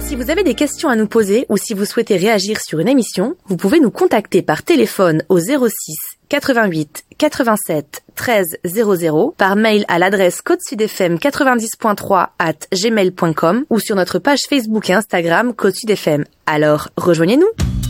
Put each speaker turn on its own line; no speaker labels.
Si vous avez des questions à nous poser ou si vous souhaitez réagir sur une émission, vous pouvez nous contacter par téléphone au 06 88 87 13 00, par mail à l'adresse côte-sud-fm90.3@gmail.com ou sur notre page Facebook et Instagram Côte-Sud FM. Alors, rejoignez-nous!